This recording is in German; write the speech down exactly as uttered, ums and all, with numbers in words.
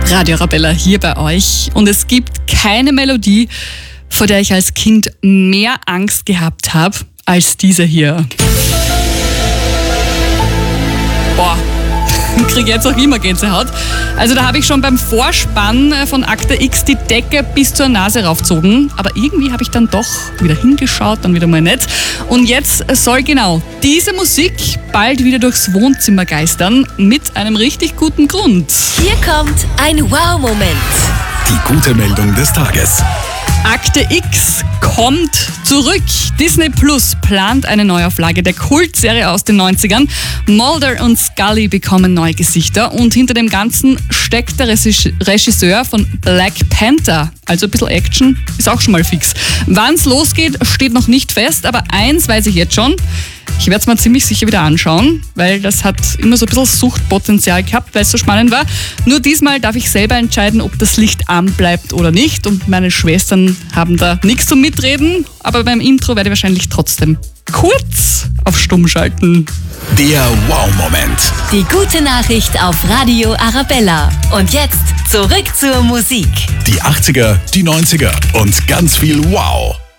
Radio Arabella hier bei euch. Und es gibt keine Melodie, vor der ich als Kind mehr Angst gehabt habe, als diese hier. Boah, ich kriege jetzt auch immer Gänsehaut. Also da habe ich schon beim Vorspann von Akte X die Decke bis zur Nase raufgezogen. Aber irgendwie habe ich dann doch wieder hingeschaut, dann wieder mal nicht. Und jetzt soll genau diese Musik bald wieder durchs Wohnzimmer geistern, mit einem richtig guten Grund. Hier kommt ein Wow-Moment. Die gute Meldung des Tages. Akte X kommt zurück. Disney Plus plant eine Neuauflage der Kultserie aus den neunzigern. Mulder und Scully bekommen neue Gesichter und hinter dem Ganzen steckt der Regisseur von Black Panther. Also ein bisschen Action ist auch schon mal fix. Wann es losgeht, steht noch nicht fest, aber eins weiß ich jetzt schon. Ich werde es mir ziemlich sicher wieder anschauen, weil das hat immer so ein bisschen Suchtpotenzial gehabt, weil es so spannend war. Nur diesmal darf ich selber entscheiden, ob das Licht an bleibt oder nicht. Und meine Schwestern haben da nichts zum Mitreden. Aber beim Intro werde ich wahrscheinlich trotzdem kurz auf Stumm schalten. Der Wow-Moment. Die gute Nachricht auf Radio Arabella. Und jetzt zurück zur Musik. Die achtziger, die neunziger und ganz viel Wow.